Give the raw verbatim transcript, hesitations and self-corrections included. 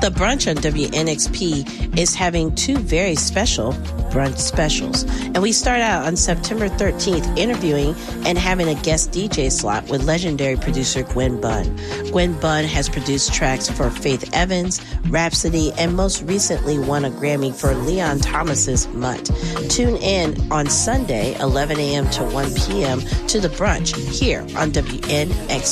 The brunch on W N X P is having two very special brunch specials. And we start out on September thirteenth interviewing and having a guest D J slot with legendary producer Gwen Bunn. Gwen Bunn has produced tracks for Faith Evans, Rhapsody, and most recently won a Grammy for Leon Thomas's Mutt. Tune in on Sunday, eleven a.m. to one p.m. to the brunch here on W N X